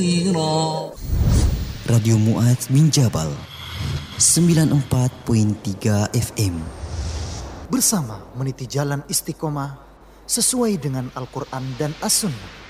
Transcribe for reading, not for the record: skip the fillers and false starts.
Radio Mu'adz bin Jabal 94.3 FM. Bersama meniti jalan istiqomah sesuai dengan Al-Quran dan As-Sunnah.